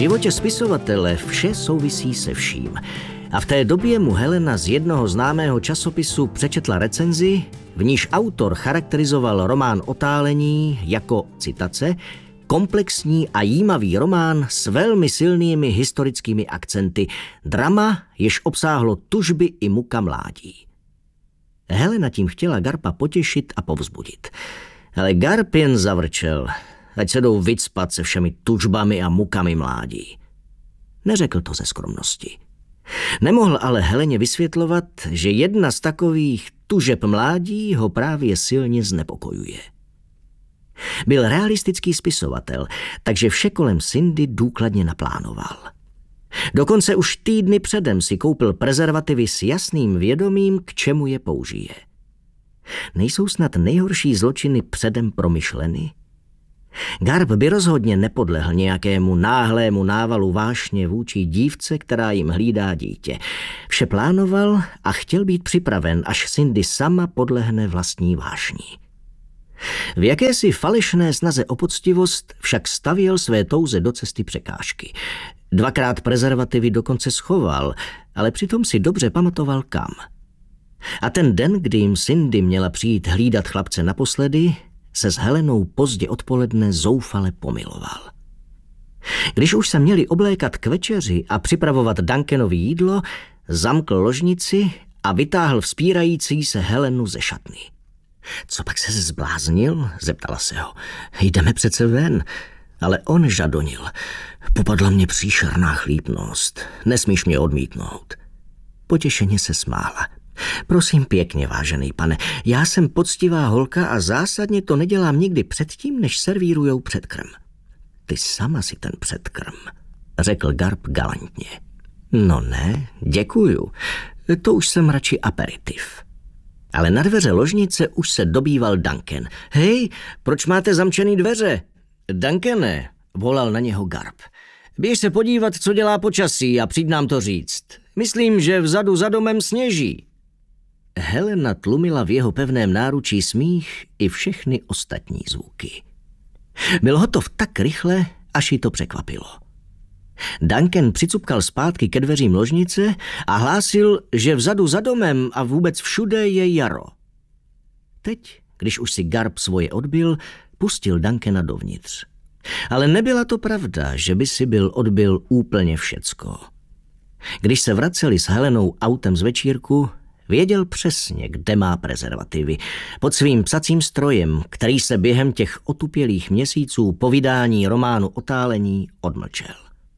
životě spisovatele vše souvisí se vším. A v té době mu Helena z jednoho známého časopisu přečetla recenzi, v níž autor charakterizoval román Otálení jako, citace, komplexní a jímavý román s velmi silnými historickými akcenty, drama, jež obsáhlo tužby i muka mládí. Helena tím chtěla Garpa potěšit a povzbudit. Ale Garp jen zavrčel, ať se jdou vycpat se všemi tužbami a mukami mládí. Neřekl to ze skromnosti. Nemohl ale Heleně vysvětlovat, že jedna z takových tužeb mládí ho právě silně znepokojuje. Byl realistický spisovatel, takže vše kolem Cindy důkladně naplánoval. Dokonce už týdny předem si koupil prezervativy s jasným vědomím, k čemu je použije. Nejsou snad nejhorší zločiny předem promyšleny? Garp by rozhodně nepodlehl nějakému náhlému návalu vášně vůči dívce, která jim hlídá dítě. Vše plánoval a chtěl být připraven, až Cindy sama podlehne vlastní vášní. V jakési falešné snaze o poctivost však stavěl své touze do cesty překážky. 2krát prezervativy dokonce schoval, ale přitom si dobře pamatoval kam. A ten den, kdy jim Cindy měla přijít hlídat chlapce naposledy, se s Helenou pozdě odpoledne zoufale pomiloval. Když už se měli oblékat k večeři a připravovat Duncanovi jídlo, zamkl ložnici a vytáhl vzpírající se Helenu ze šatny. Co pak se zbláznil? Zeptala se ho. Jdeme přece ven. Ale on žadonil. Popadla mě příšerná chlípnost. Nesmíš mě odmítnout. Potěšeně se smála. Prosím pěkně, vážený pane, já jsem poctivá holka a zásadně to nedělám nikdy předtím, než servírujou předkrm. Ty sama si ten předkrm, řekl Garp galantně. No ne, děkuju. To už jsem radši aperitiv. Ale na dveře ložnice už se dobýval Duncan. Hej, proč máte zamčený dveře? Duncane, volal na něho Garp. Běž se podívat, co dělá počasí a přijď nám to říct. Myslím, že vzadu za domem sněží. Helena tlumila v jeho pevném náručí smích i všechny ostatní zvuky. Byl hotov tak rychle, až ji to překvapilo. Duncan přicupkal zpátky ke dveřím ložnice a hlásil, že vzadu za domem a vůbec všude je jaro. Teď, když už si Garp svoje odbil, pustil Duncana dovnitř. Ale nebyla to pravda, že by si byl odbil úplně všecko. Když se vraceli s Helenou autem z večírku, věděl přesně, kde má prezervativy. Pod svým psacím strojem, který se během těch otupělých měsíců po vydání románu Otálení odmlčel.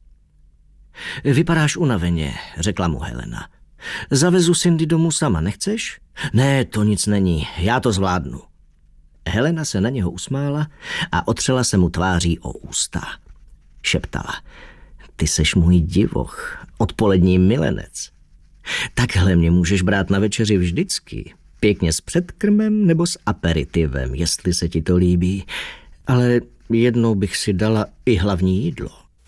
Vypadáš unaveně, řekla mu Helena. Zavezu Cindy domů sama, nechceš? Ne, to nic není, já to zvládnu. Helena se na něho usmála a otřela se mu tváří o ústa. Šeptala. Ty seš můj divoch, odpolední milenec. Takhle mě můžeš brát na večeři vždycky. Pěkně s předkrmem nebo s aperitivem, jestli se ti to líbí. Ale jednou bych si dala i hlavní jídlo.